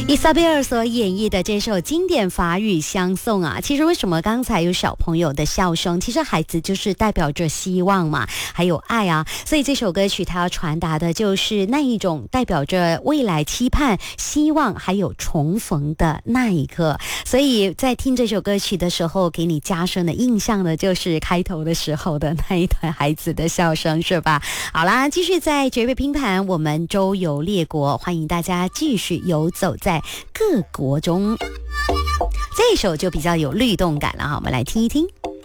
伊莎贝尔所演绎的这首经典法语相送啊，其实为什么刚才有小朋友的笑声？其实孩子就是代表着希望嘛，还有爱啊，所以这首歌曲它要传达的就是那一种代表着未来期盼、希望还有重逢的那一刻。所以在听这首歌曲的时候，给你加深的印象的就是开头的时候的那一段孩子的笑声，是吧？好啦，继续在绝味拼盘，我们周游列国，欢迎大家继续游走在各国中。这一首就比较有律动感了哈，我们来听一听。